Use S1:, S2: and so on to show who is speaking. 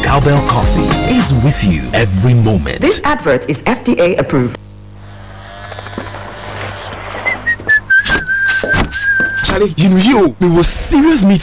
S1: Cowbell Coffee is with you every moment.
S2: This advert is FDA approved.
S1: Charlie, you know, we were serious meeting